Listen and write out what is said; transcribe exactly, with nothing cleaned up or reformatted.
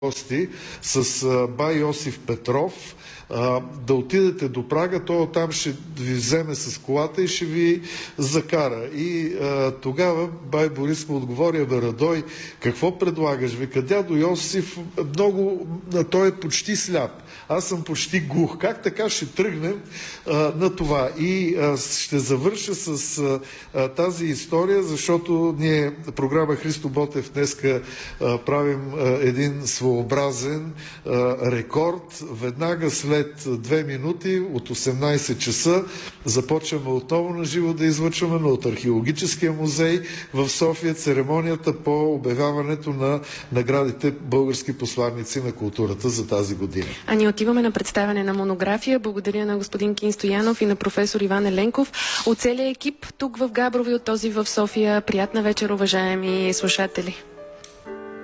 гости с бай Йосиф Петров, да отидете до Прага, той оттам ще ви вземе с колата и ще ви закара. И а, тогава бай Борис му отговори: бе, Радой, какво предлагаш? Вика, дядо Йосиф, много, той е почти сляп. Аз съм почти глух. Как така ще тръгнем а, на това? И а, ще завърша с а, тази история, защото ние, програма Христо Ботев, днеска а, правим а, един своеобразен а, рекорд. Веднага след две минути от осемнайсет часа започваме отново на живо да излъчваме, но от Археологическия музей в София, церемонията по обявяването на наградите български посланици на културата за тази година. А ние отиваме на представяне на монография. Благодаря на господин Кин Стоянов и на професор Иван Еленков. От целия екип тук в Габрово и от този в София. Приятна вечер, уважаеми слушатели!